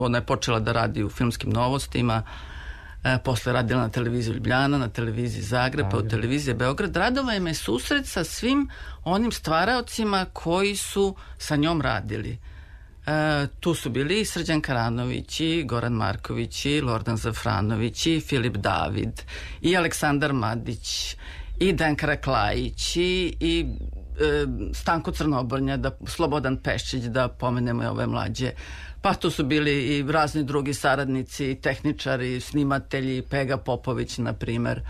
ona je počela da radi u filmskim novostima, posle radila na televiziji Ljubljana, na televiziji Zagreb, pa u televiziji Beograd. Radova je susret sa svim onim stvaraocima koji su sa njom radili. Tu su bili i Srđan Karanović, i Goran Marković, i Lordan Zafranović, i Filip David, i Aleksandar Madić, i Denka Raklajić, i Stanko Crnobornja, Slobodan Peščić, da pomenemo i ove mlađe. Pa tu su bili i razni drugi saradnici, tehničari, snimatelji, Pega Popović, na primer.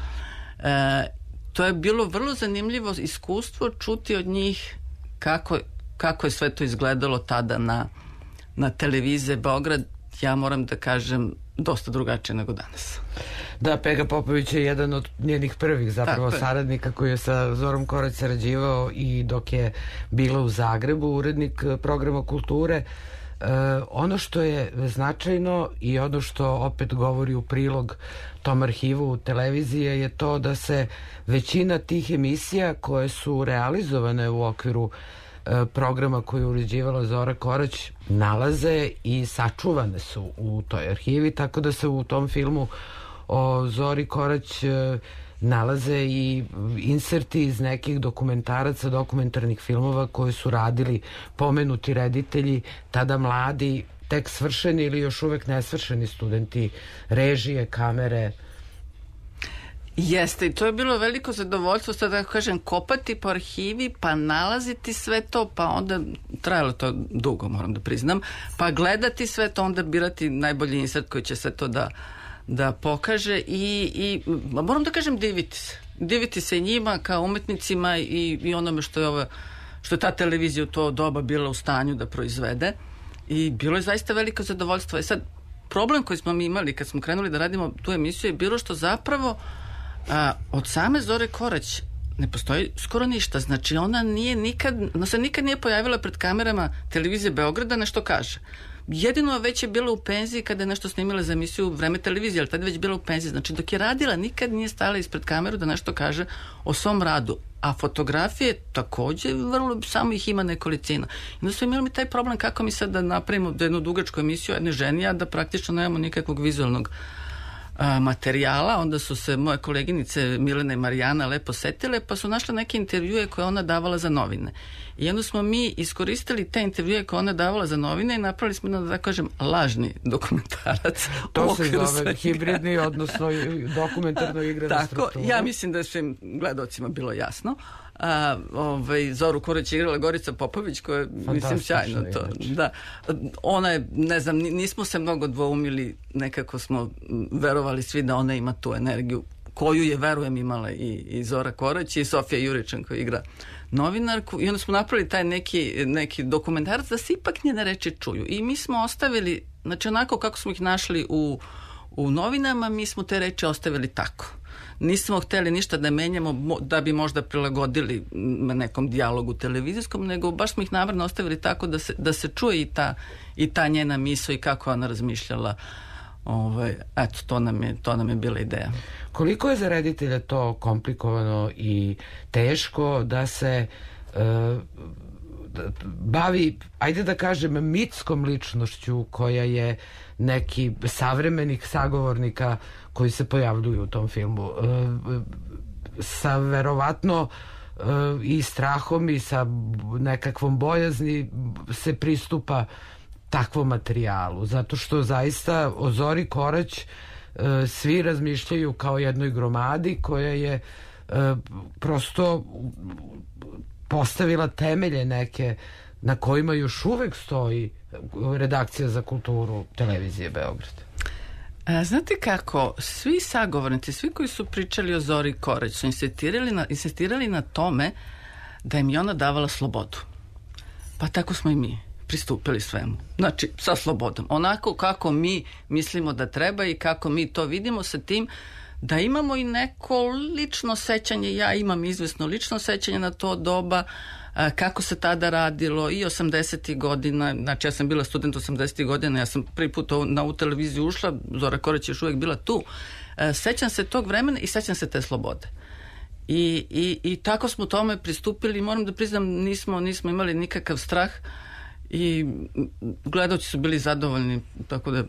To je bilo vrlo zanimljivo iskustvo čuti od njih kako je sve to izgledalo tada na televiziji Beograd. Ja moram da kažem dosta drugačije nego danas. Da, Pega Popović je jedan od njenih prvih zapravo saradnika koji je sa Zorom Korać sarađivao i dok je bila u Zagrebu, urednik programa kulture. Ono što je značajno i ono što opet govori u prilog tom arhivu televizije je to da se većina tih emisija koje su realizovane u okviru programa koji je uređivala Zora Korać nalaze i sačuvane su u toj arhivi, tako da se u tom filmu o Zori Korać nalaze i inserti iz nekih dokumentaraca, dokumentarnih filmova koje su radili pomenuti reditelji, tada mladi, tek svršeni ili još uvek nesvršeni studenti režije, kamere. Jeste, i to je bilo veliko zadovoljstvo, sad da kažem, kopati po arhivi, pa nalaziti sve to, pa onda, trajalo to dugo, moram da priznam, pa gledati sve to, onda birati najbolji insert koji će sve to da pokaže i moram da kažem, diviti se njima kao umetnicima i onome što je ta televizija u to doba bila u stanju da proizvede, i bilo je zaista veliko zadovoljstvo. I sad, problem koji smo mi imali kad smo krenuli da radimo tu emisiju je bilo što zapravo od same Zore Korać ne postoji skoro ništa. Znači, ona se nikad nije pojavila pred kamerama televizije Beograda nešto kaže. Jedino već je bila u penziji kada je nešto snimila za emisiju Vreme televizije, ali tada je već bila u penziji. Znači, dok je radila, nikad nije stala ispred kameru da nešto kaže o svom radu. A fotografije takođe vrlo, samo ih ima nekolicina. I onda smo imali taj problem kako mi sad da napravimo jednu dugačku emisiju jedne ženi, a da praktično nemamo nikakvog vizualnog materijala. Onda su se moje koleginice Milena i Marijana lepo setile, pa su našle neke intervjue koje ona davala za novine. I onda smo mi iskoristili te intervjue koje ona davala za novine i napravili smo, da kažem, lažni dokumentarac. To se zove hibridni, odnosno dokumentarno igrana struktura. Tako, ja mislim da je svim gledalcima bilo jasno. Zoru Korać je igrala Gorica Popović, koja je, mislim, sjajno to. Da. Ona je, ne znam, nismo se mnogo dvoumili, nekako smo verovali svi da ona ima tu energiju koju je, verujem, imala i Zora Korać i Sofija Juričan koja igra novinarku, i onda smo napravili taj neki dokumentarac da se ipak njene reči čuju. I mi smo ostavili, znači onako kako smo ih našli u novinama, mi smo te reči ostavili tako. Nismo hteli ništa da menjamo da bi možda prilagodili nekom dijalogu televizijskom, nego baš smo ih namerno ostavili tako da se čuje i ta njena misao i kako ona razmišljala. Eto, to nam je bila ideja. Koliko je za reditelja to komplikovano i teško da se bavi, ajde da kažem, mitskom ličnošću koja je neki savremenih sagovornika koji se pojavljuju u tom filmu, sa verovatno i strahom i sa nekakvom bojazni se pristupa takvom materijalu, zato što zaista o Zori Korać svi razmišljaju kao jednoj gromadi koja je prosto postavila temelje neke na kojima još uvek stoji redakcija za kulturu televizije Beograd. Znate kako, svi sagovornici, svi koji su pričali o Zori Korać su insistirali na tome da im je ona davala slobodu. Pa tako smo i mi pristupili svemu. Znači, sa slobodom. Onako kako mi mislimo da treba i kako mi to vidimo, sa tim da imamo i neko lično sećanje. Ja imam izvesno lično sećanje na to doba, kako se tada radilo i 80. godina. Znači, ja sam bila student 80. godina, ja sam prvi put na ovu televiziju ušla, Zora Korać je još uvek bila tu. Sećam se tog vremena i sećam se te slobode. I tako smo tome pristupili. Moram da priznam, nismo imali nikakav strah i gledalci su bili zadovoljni, tako da